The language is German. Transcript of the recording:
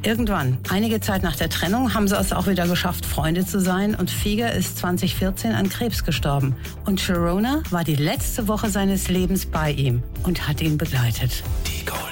Irgendwann, einige Zeit nach der Trennung, haben sie es auch wieder geschafft, Freunde zu sein. Und Figer ist 2014 an Krebs gestorben. Und Sharona war die letzte Woche seines Lebens bei ihm und hat ihn begleitet. Die Gold